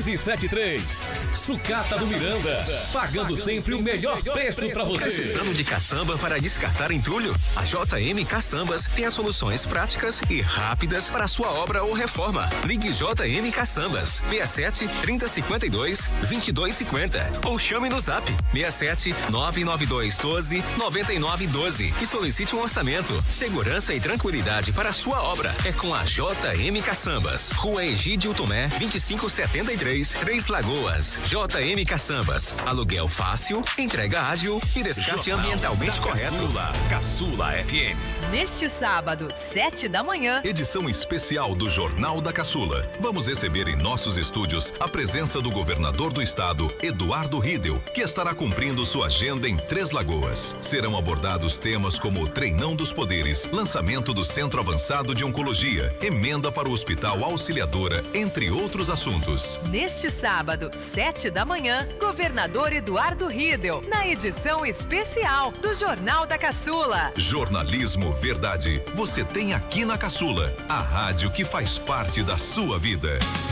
1573. Sucata do Miranda, pagando sempre o melhor preço para você. Precisando de caçamba para descartar entulho? A JM Caçambas tem as soluções práticas e rápidas para sua obra ou reforma. Ligue JM Caçambas 67 3052 2250 ou chame no Zap 67 992 12 9912 e solicite um orçamento. Segurança e tranquilidade para a sua obra é com a JM Caçambas. Rua Egídio Tomé 2573, Três Lagoas. JM Caçambas. Aluguel fácil, entrega ágil e descarte Jornal ambientalmente da correto. Caçula FM. Neste sábado, 7 da manhã, Edição especial do Jornal da Caçula. Vamos receber em nossos estúdios a presença do governador do estado, Eduardo Riedel, que estará cumprindo sua agenda em Três Lagoas. Serão abordados temas como Treinão dos Poderes, lançamento do Centro Avançado de Oncologia, emenda para o Hospital Auxiliadora, entre outros assuntos. neste sábado, 7 da manhã, governador Eduardo Riedel, na edição especial do Jornal da Caçula. Jornalismo Verdade, você tem aqui na Caçula, a rádio que faz parte da sua vida.